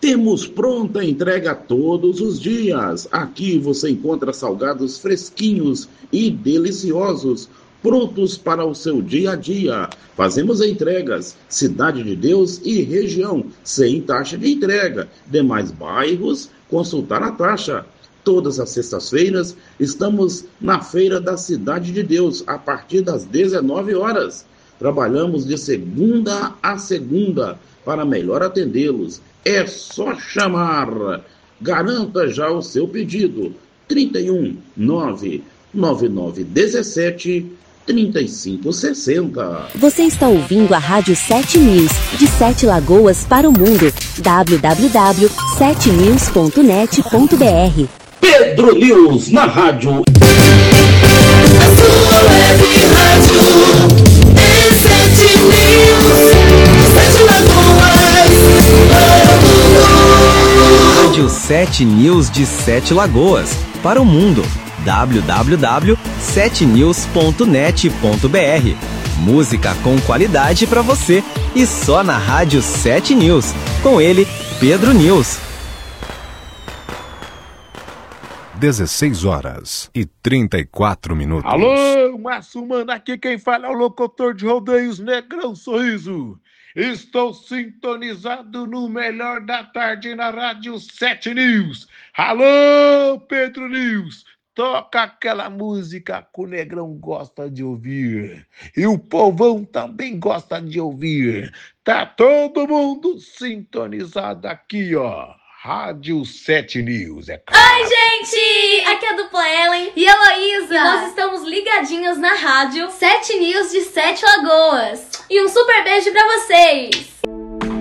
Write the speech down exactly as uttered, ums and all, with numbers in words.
Temos pronta entrega todos os dias. Aqui você encontra salgados fresquinhos e deliciosos, prontos para o seu dia a dia. Fazemos entregas, Cidade de Deus e região, sem taxa de entrega. Demais bairros, consultar a taxa. Todas as sextas-feiras estamos na Feira da Cidade de Deus, a partir das dezenove horas. Trabalhamos de segunda a segunda para melhor atendê-los. É só chamar. Garanta já o seu pedido. trinta e um, nove nove nove dezessete, trinta e cinco sessenta. Você está ouvindo a Rádio sete News, de Sete Lagoas para o mundo. w w w ponto sete news ponto net ponto b r. Pedro News na rádio. A sua web rádio é sete News, Sete Lagoas para o mundo. Rádio sete News de Sete Lagoas para o mundo. w w w ponto sete news ponto net ponto b r. Música com qualidade para você e só na Rádio sete News. Com ele, Pedro News. dezesseis horas e trinta e quatro minutos. Alô, Márcio Mano, aqui quem fala é o locutor de rodeios Negrão Sorriso. Estou sintonizado no melhor da tarde na Rádio sete News. Alô, Pedro News. Toca aquela música que o Negrão gosta de ouvir. E o povão também gosta de ouvir. Tá todo mundo sintonizado aqui, ó. Rádio sete News, é claro. Oi, gente! Aqui é a dupla Ellen e Heloísa. E nós estamos ligadinhos na Rádio sete News de Sete Lagoas. E um super beijo pra vocês!